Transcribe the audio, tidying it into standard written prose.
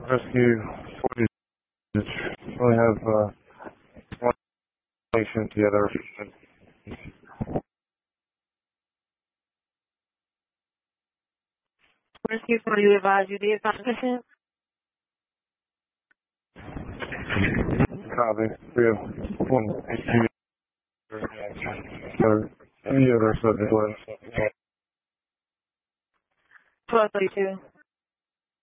Rescue 40. We have one patient, the other. Rescue 40, you advise you did find a patient? Copy. We have one HCV. Any other subject list? 1232.